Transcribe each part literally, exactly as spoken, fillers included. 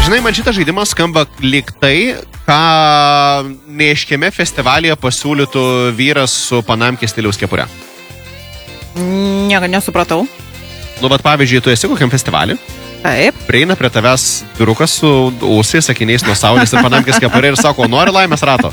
Žinai, man šitas žaidimas skamba lyg tai, ką neiškiame festivalyje pasiūlytų vyras su panamkės stiliaus kepure. Nieko nesupratau. Nu, bet pavyzdžiui, tu esi kokiam festivaliui? Taip. Prieina prie tavęs vyrukas su ūsais, sakiniais nuo saulės ir panamkės kepure ir sako, nori laimės rato.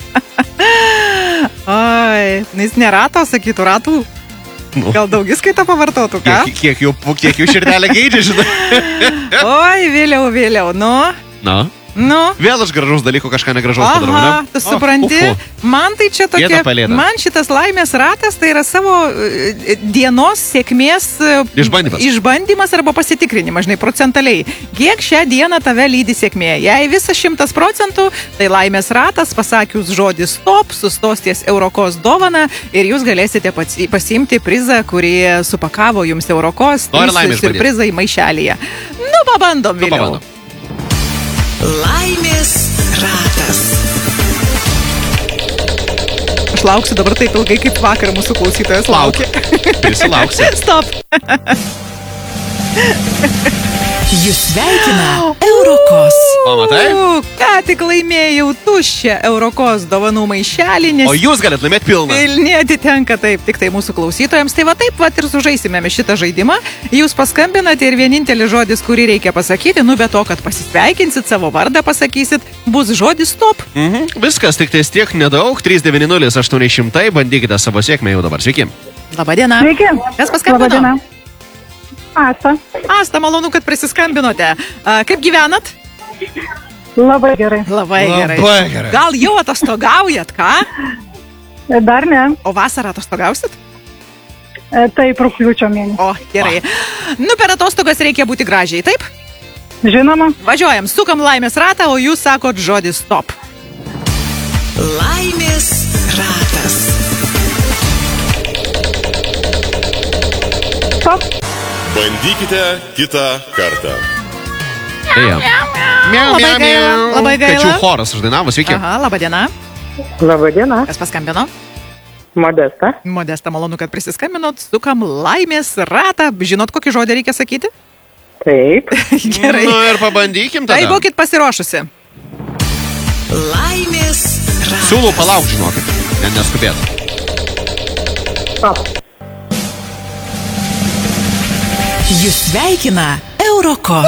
Oi, jis ne rato, sakytų ratų. Nu. Gal daugiskaitą pavartotų, ką? Kiek, kiek, jų, kiek jų širdelė geidžia, žinai. Oi, vėliau, vėliau, nu. Na. Nu. Vėl aš gražaus dalyko kažką negražaus padarau, ne? Aha, tu supranti, oh, uh, uh. man tai čia tokia, man šitas laimės ratas tai yra savo uh, dienos sėkmės uh, išbandymas. išbandymas arba pasitikrinimas, žinai, procentaliai. Kiek šią dieną tave lydi sėkmė? Jei visas šimtas procentų, tai laimės ratas, pasakius žodį stop, sustos ties Eurokos dovaną ir jūs galėsite pasiimti prizą, kurį supakavo jums Eurokos. Surprizą į maišelėje. Nu, pabandom vėliau. Nu, pabandom. Laimės ratas. Aš lauksiu dabar taip ilgai, kaip vakar mūsų klausytojas laukia. Prisilauksi. Stop. Jūs sveikina Eurokos. O, matai? Ką tik laimėjau tuščią Eurokos dovanų maišelį, nes... O jūs galite laimėti pilną. Pilni atitenka taip, tik tai mūsų klausytojams. Tai va taip, va ir sužaisime šitą žaidimą. Jūs paskambinate ir vienintelis žodis, kurį reikia pasakyti, nu be to, kad pasisveikinsit, savo vardą pasakysit, bus žodis stop. Mhm. Viskas, tik tais tiek nedaug. trys devyni nulis aštuoni šimtai. Bandykite savo sėkmę jau dabar. Sveiki. Labadiena. Sveiki. Kas paskambino? Labadiena. Asta. Asta, malonu, kad prisiskambinote. A, kaip gyvenat? Labai gerai. Labai gerai. Labai gerai. Gal jau atostogaujat, ką? Dar ne. O vasarą atostogausit? Taip, rugpjūčio mėnesį. O, gerai. Nu, per atostogas reikia būti gražiai, taip? Žinoma. Važiuojam, sukam laimės ratą, o jūs sakot žodį stop. Laimės ratas. Stop. Bandykite kitą kartą. Eja. Miau, Labai miau, gaila, miau. labai gaila. Pečių choras uždainavo, sveiki. Aha, labadiena. Labadiena. Kas paskambino? Modesta. Modesta, malonu, kad prisiskambinot. Sukam laimės ratą. Žinot, kokį žodį reikia sakyti? Taip. Gerai. Nu ir pabandykim tada. Tai būkit pasiruošusi. Laimės ratas. Siūlau palauk, žinokit. Ne, neskubėt. Stop. Jūs sveikina Eurokos.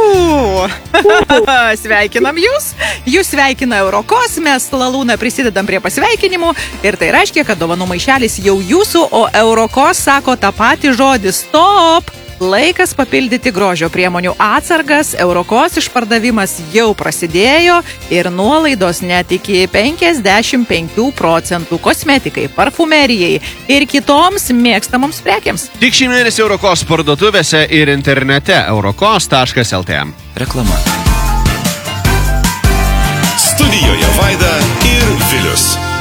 Sveikinam jūs. Jūs sveikina Eurokos, mes Lalūną prisidedam prie pasveikinimų ir tai reiškia, kad dovanų maišelis jau jūsų, o Eurokos sako tą patį žodį stop. Laikas papildyti grožio priemonių atsargas, Eurokos išpardavimas jau prasidėjo ir nuolaidos net iki penkiasdešimt penkių procentų kosmetikai, parfumerijai ir kitoms mėgstamoms prekiams. Tik šį mėnesį Eurokos parduotuvėse ir internete eurokos taškas lt. Reklama. Studijoje Vaida ir Vilius.